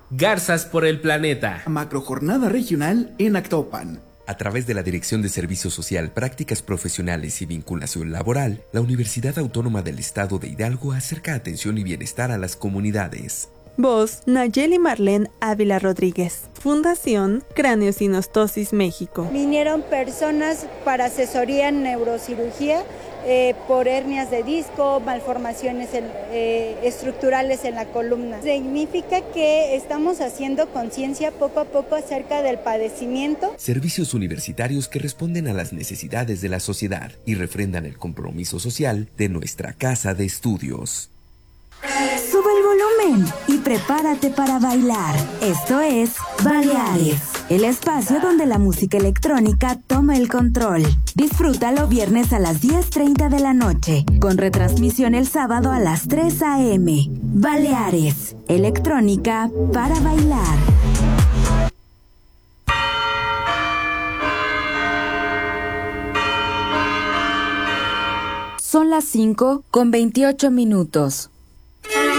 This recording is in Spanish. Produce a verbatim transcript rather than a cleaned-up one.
Garzas por el Planeta. Macrojornada regional en Actopan. A través de la Dirección de Servicio Social, Prácticas Profesionales y Vinculación Laboral, la Universidad Autónoma del Estado de Hidalgo acerca atención y bienestar a las comunidades. Voz, Nayeli Marlene Ávila Rodríguez. Fundación Craneosinostosis México. Vinieron personas para asesoría en neurocirugía eh, por hernias de disco, malformaciones en, eh, estructurales en la columna. Significa que estamos haciendo conciencia poco a poco acerca del padecimiento. Servicios universitarios que responden a las necesidades de la sociedad y refrendan el compromiso social de nuestra casa de estudios. Sube el volumen y prepárate para bailar. Esto es Baleares, el espacio donde la música electrónica toma el control. Disfrútalo viernes a las diez treinta de la noche, con retransmisión el sábado a las tres a eme Baleares, electrónica para bailar. Son las cinco con veintiocho minutos.